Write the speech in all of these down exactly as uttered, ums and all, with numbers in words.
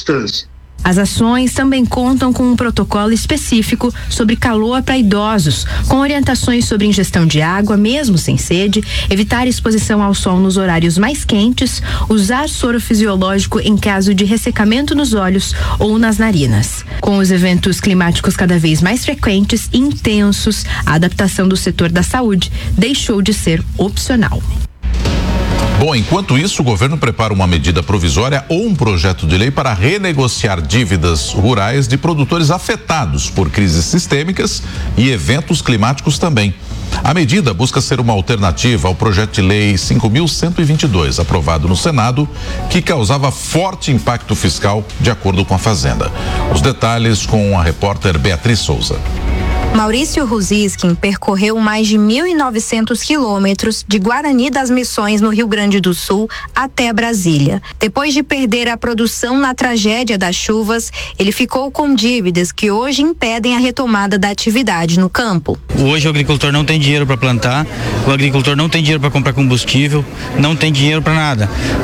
distância. As ações também contam com um protocolo específico sobre calor para idosos, com orientações sobre ingestão de água, mesmo sem sede, evitar exposição ao sol nos horários mais quentes, usar soro fisiológico em caso de ressecamento nos olhos ou nas narinas. Com os eventos climáticos cada vez mais frequentes e intensos, a adaptação do setor da saúde deixou de ser opcional. Bom, enquanto isso, o governo prepara uma medida provisória ou um projeto de lei para renegociar dívidas rurais de produtores afetados por crises sistêmicas e eventos climáticos também. A medida busca ser uma alternativa ao projeto de lei cinco mil cento e vinte e dois, aprovado no Senado, que causava forte impacto fiscal, de acordo com a Fazenda. Os detalhes com a repórter Beatriz Souza. Maurício Ruziskin percorreu mais de mil e novecentos quilômetros de Guarani das Missões, no Rio Grande do Sul, até Brasília. Depois de perder a produção na tragédia das chuvas, ele ficou com dívidas que hoje impedem a retomada da atividade no campo. Hoje o agricultor não tem dinheiro para plantar, o agricultor não tem dinheiro para comprar combustível, não tem dinheiro para nada.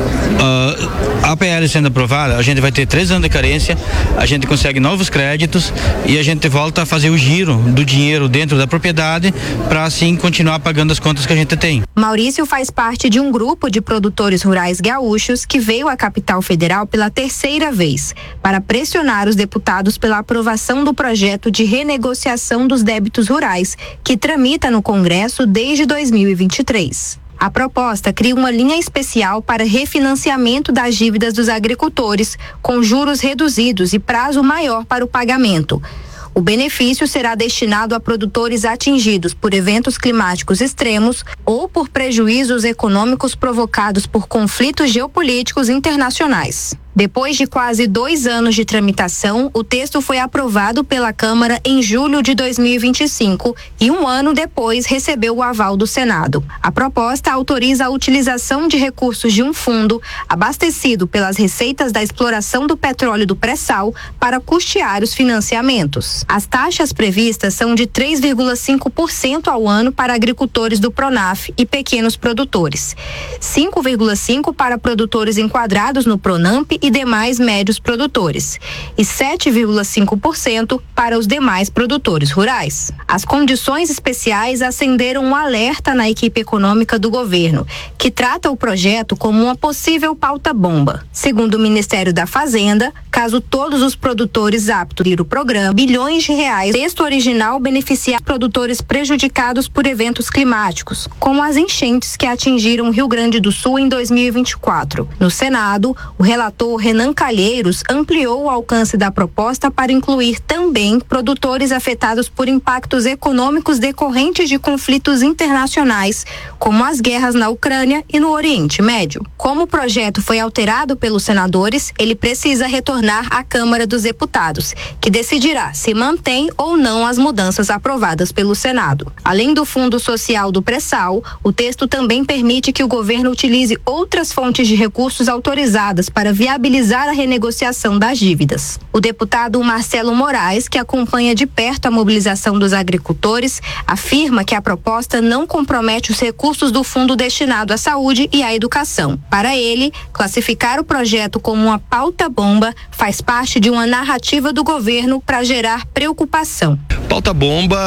Uh, a P L sendo aprovada, a gente vai ter três anos de carência, a gente consegue novos créditos e a gente volta a fazer o giro do dinheiro dentro da propriedade para assim continuar pagando as contas que a gente tem. Maurício faz parte de um grupo de produtores rurais gaúchos que veio à capital federal pela terceira vez para pressionar os deputados pela aprovação do projeto de renegociação dos débitos rurais, que tramita no Congresso desde dois mil e vinte e três. A proposta cria uma linha especial para refinanciamento das dívidas dos agricultores, com juros reduzidos e prazo maior para o pagamento. O benefício será destinado a produtores atingidos por eventos climáticos extremos ou por prejuízos econômicos provocados por conflitos geopolíticos internacionais. Depois de quase dois anos de tramitação, o texto foi aprovado pela Câmara em julho de dois mil e vinte e cinco e um ano depois recebeu o aval do Senado. A proposta autoriza a utilização de recursos de um fundo abastecido pelas receitas da exploração do petróleo do pré-sal para custear os financiamentos. As taxas previstas são de três vírgula cinco por cento ao ano para agricultores do Pronaf e pequenos produtores, cinco vírgula cinco por cento para produtores enquadrados no Pronamp e demais médios produtores e sete vírgula cinco por cento para os demais produtores rurais. As condições especiais acenderam um alerta na equipe econômica do governo, que trata o projeto como uma possível pauta-bomba. Segundo o Ministério da Fazenda, caso todos os produtores aptos ir o programa, bilhões de reais. O texto original beneficiar produtores prejudicados por eventos climáticos, como as enchentes que atingiram o Rio Grande do Sul em dois mil e vinte e quatro. No Senado, o relator Renan Calheiros ampliou o alcance da proposta para incluir também produtores afetados por impactos econômicos decorrentes de conflitos internacionais, como as guerras na Ucrânia e no Oriente Médio. Como o projeto foi alterado pelos senadores, ele precisa retornar à Câmara dos Deputados, que decidirá se mantém ou não as mudanças aprovadas pelo Senado. Além do Fundo Social do Pré-Sal, o texto também permite que o governo utilize outras fontes de recursos autorizadas para viabilizar a renegociação das dívidas. O deputado Marcelo Moraes, que acompanha de perto a mobilização dos agricultores, afirma que a proposta não compromete os recursos do fundo destinado à saúde e à educação. Para ele, classificar o projeto como uma pauta-bomba faz parte de uma narrativa do governo para gerar preocupação. Pauta-bomba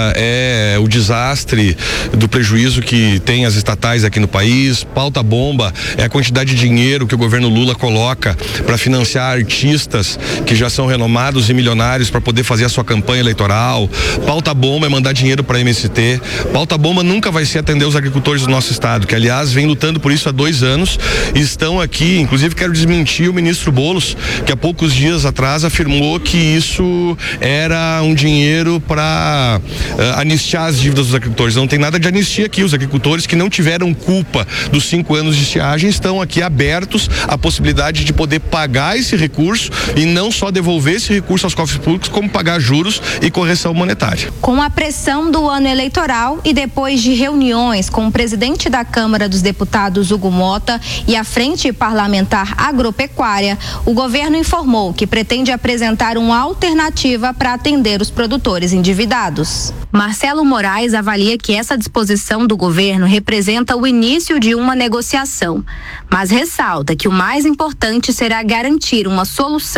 é o desastre do prejuízo que tem as estatais aqui no país. Pauta-bomba é a quantidade de dinheiro que o governo Lula coloca para financiar artistas que já são renomados e milionários para poder fazer a sua campanha eleitoral. Pauta-bomba é mandar dinheiro para a M S T. Pauta-bomba nunca vai ser atender os agricultores do nosso estado, que aliás vem lutando por isso há dois anos e estão aqui. Inclusive quero desmentir o ministro Boulos, que há poucos dias atrás afirmou que isso era um dinheiro para uh, anistiar as dívidas dos agricultores. Não tem nada de anistia aqui. Os agricultores que não tiveram culpa dos cinco anos de estiagem estão aqui abertos à possibilidade de poder pagar esse recurso e não só devolver esse recurso aos cofres públicos, como pagar juros e correção monetária. Com a pressão do ano eleitoral e depois de reuniões com o presidente da Câmara dos Deputados, Hugo Mota, e a Frente Parlamentar Agropecuária, o governo informou que pretende apresentar uma alternativa para atender os produtores endividados. Marcelo Moraes avalia que essa disposição do governo representa o início de uma negociação, mas ressalta que o mais importante será garantir uma solução